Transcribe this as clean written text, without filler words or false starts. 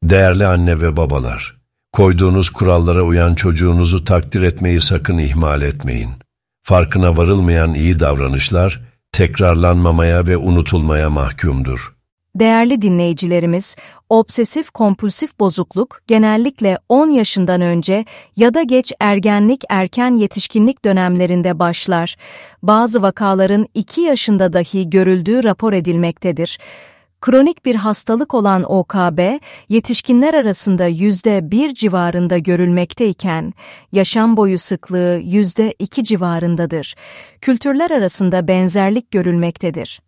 Değerli anne ve babalar, koyduğunuz kurallara uyan çocuğunuzu takdir etmeyi sakın ihmal etmeyin. Farkına varılmayan iyi davranışlar tekrarlanmamaya ve unutulmaya mahkumdur. Değerli dinleyicilerimiz, obsesif kompulsif bozukluk genellikle 10 yaşından önce ya da geç ergenlik, erken yetişkinlik dönemlerinde başlar. Bazı vakaların 2 yaşında dahi görüldüğü rapor edilmektedir. Kronik bir hastalık olan OKB, yetişkinler arasında %1 civarında görülmekteyken, yaşam boyu sıklığı %2 civarındadır. Kültürler arasında benzerlik görülmektedir.